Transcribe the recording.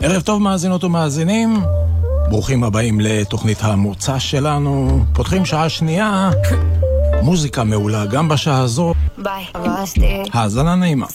ערב טוב מאזינות ומאזינים, ברוכים הבאים לתוכנית המוצא שלנו. פותחים שעה שנייה, מוזיקה מעולה גם בשעה הזו. ביי. האזנה נעימה.